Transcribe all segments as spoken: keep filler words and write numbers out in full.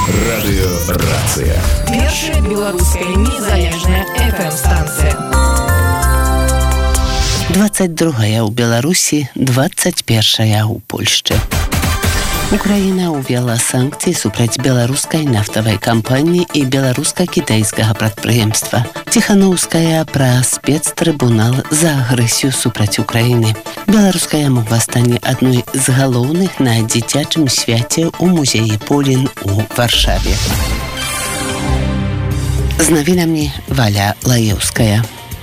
Радыёрацыя. Першая беларуская незалежная эф эм-станцыя. двадцать другая ў Беларусі, двадцать першая ў Польшчы. Украіна ўвяла санкцыі супраць беларускай нафтавай кампаніі і беларуска-кітайскага прадпрыемства. Ціханаўская пра спецтрыбунал за агрэсію супраць Украіны. Беларуская мова стане адной з галоўных на дзіцячым свяце ў музеі Полін у Варшаве. З навінамі Валя Лаеўская.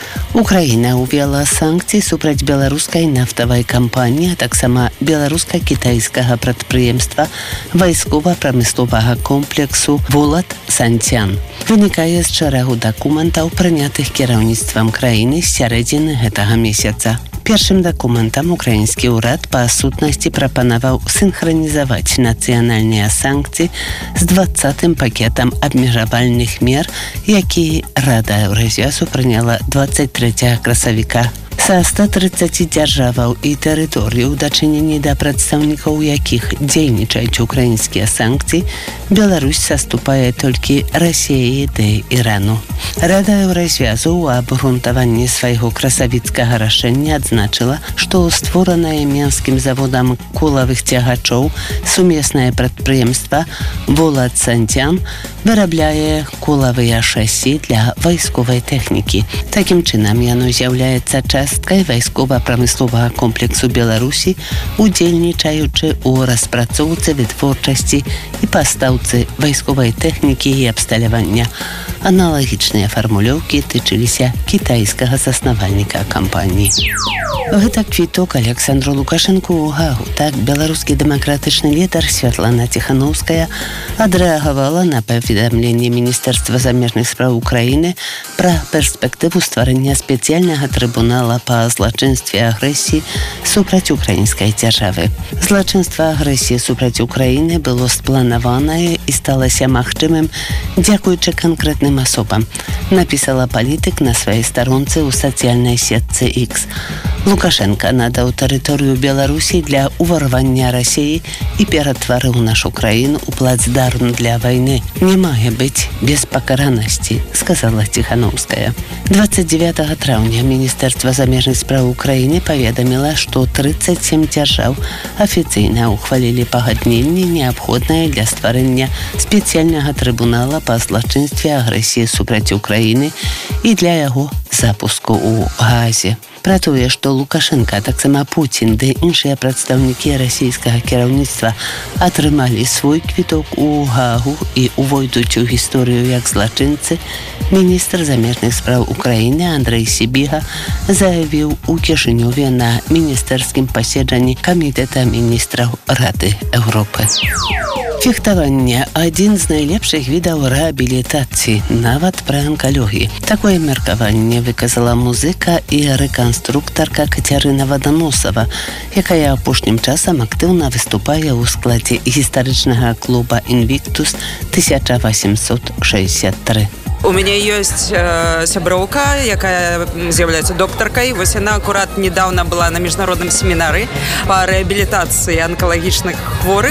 Украіна ўвяла санкцыі супраць беларускай нафтавай кампаніі, а таксама беларуска-кітайскага прадпрыемства вайскова-прамысловага комплексу «Волат-Сантян». Вынікае з шэрагу дакументаў, прынятых кіраўніцтвам краіны з сярэдзіны гэтага месяца. Першым дакументам украінскі ўрад па сутнасці прапанаваў сінхранізаваць нацыянальныя санкцыі з двадцатым пакетам абмежавальных мер, які Рада Еўразіасу прыняла двадцать трэцяга красавіка. Са ста трыццаці дзяржаваў і тэрыторый, у дачыненні да прадстаўнікаў якіх дзейнічаюць украінскія санкцыі, Беларусь саступае толькі Расіі ды Ірану. Рада Еўразвязу ў абгрунтаванні свайго красавіцкага рашэння адзначыла, што створанае Менскім заводам колавых цягачоў сумеснае прадпрыемства «Волат-Сантян» вырабляе колавыя шасі для вайсковай тэхнікі. Такім чынам, яно з'яўляецца часткай вайскова-прамысловага комплексу Беларусі, удзельнічаючы ў распрацоўцы, вытворчасці і пастаўцы вайсковай тэхнікі і абсталявання. Аналагічныя фармулёўкі тычыліся кітайскага заснавальніка кампаніі. Гэта квіток Александру Лукашэнку ў Гагу. Так, беларускі дэмакратычны лідар Святлана Ціханаўская адрэагавала на паведамленне Міністэрства замежных спраў Украіны пра перспектыву стварэння спецыяльнага трыбунала па злачынстве агрэсіі супраць украінскай дзяржавы. Злачынства агрэсіі супраць Украіны было спланаванае і сталася магчымым дзякуючы канкрэтным асобам, напісала палітык на сваёй старонцы ў сацыяльнай сетцы X. Лукашенко надаў тэрыторыю Беларусі для ўварвання Расіі і ператварыў нашу краіну ў плацдарм для вайны. Не мае быць без пакаранасці, сказала Ціханаўская. двадцать девятого траўня Міністэрства замежных спраў Украіны паведаміла, што трыццаць сем дзяржаў афіцыйна ўхвалілі пагадненне, неабходнае для стварэння спецыяльнага трыбунала па злачынстве агрэсіі супраць Украіны і для яго запуску ў Газе. Пра тое, што Лукашенка, таксама Пуцін ды іншыя прадстаўнікі расійскага кіраўніцтва атрымалі свой квіток у Гагу і увойдуць у гісторыю як злачынцы, міністр замежных спраў Украіны Андрэй Сібіга заявіў у Кішынёве на міністэрскім паседжанні Камітэта міністраў Рады Еўропы. Фехтаванне – адзін з найлепшых відаў рэабілітацыі, нават пры анкалогіі. Такое меркаванне выказала музыка і рэканструктарка Кацярына Ваданосава, якая апошнім часам актыўна выступае ў складзе гістарычнага клуба «Інвіктус» тысяча восемьсот шестьдесят три. У мяне ёсць э, сяброўка, якая з'яўляецца доктаркай. Вось яна акурат недавно была на міжнародным семінары па рэабілітацыі анкалагічных хворых.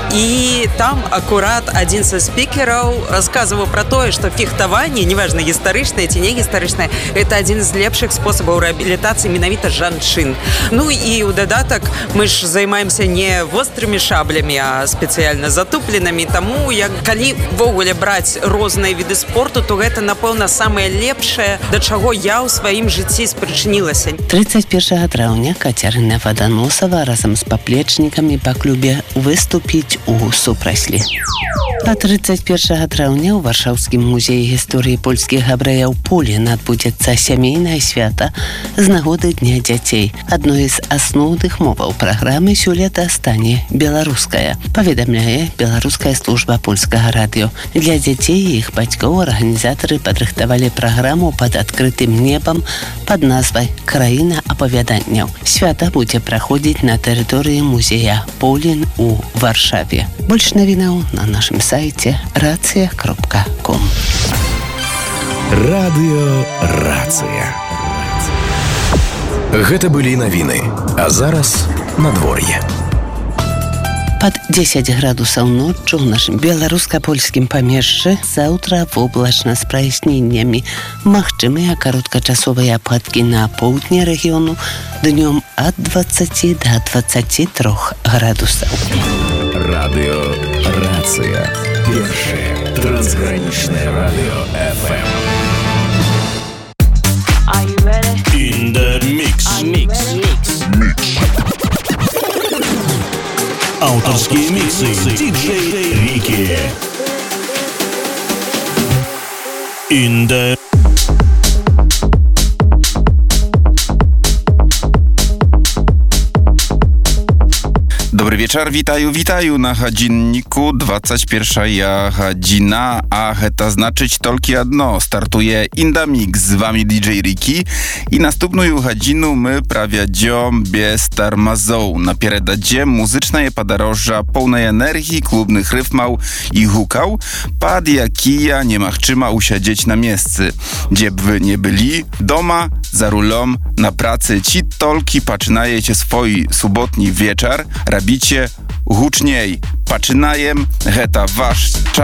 І там акурат адзін са спікераў расказваў пра тое, што фехтаванне, неважна, гістарычнае ці не гістарычнае, гэта адзін з лепшых спосабаў рэабілітацыі менавіта жанчын. Ну і ў дадатак мы ж займаемся не вострымі шаблямі, а спецыяльна затупленымі. Таму, як калі ввогуле браць розныя віды спорту, то гэта, напэўна, самае лепшае, да чаго я ў сваім жыцці спрычынілася. трыццаць першага траўня Кацярына Ваданосава разам з паплечнікамі па клубе выступіць у супраслі. А трыццаць першага траўня ў Варшаўскім музеі гісторыі польскіх габрэяў Полін адбудзецца сямейнае свята з нагоды Дня дзяцей. Адной з асноўных моваў праграмы сёлета стане беларуская, паведамляе беларуская служба польскага радыё. Для дзяцей і іх бацькоў арганізатары падрыхтавалі праграму пад адкрытым небам пад назвай «Краіна апавяданняў». Свята будзе праходзіць на тэрыторыі музея Полін у Варшаве. Больш навінаў на нашым сайце рацыя кропка ком. Радыёрацыя. Гэта былі навіны, а зараз надвор'е. Под десять градусов ночью в нашем белорусско-польском помежье. Завтра в облачно с прояснениями. Махчимые короткочасовые опадки на поłudnie региону. Днем от двадцати до двадцати трёх градусов. Радио Рація. Перше трансграничне радіо еф ем. Are you ready? In the mix. Mix. Mix. Авторские миксы диджей Рики. In the Dobry wieczór, witaju, witaju na godzinniku dwadzieścia pierwsza godzina, a to znaczyć tylko jedno. Startuje Inda Mix, z wami D J Riki i następną godzinę my prawiadziom bez tarmazą. Napierdadzie muzyczne podróża pełnej energii, klubnych rytmów i hukał, pod jakija nie machczyma usiedzieć na miejscu. Gdzie by wy nie byli, doma, za rulą, na pracy, ci tolki paczynajecie swój subotni wieczór, rabicie huczniej. Paczynajem, heta wasz czas.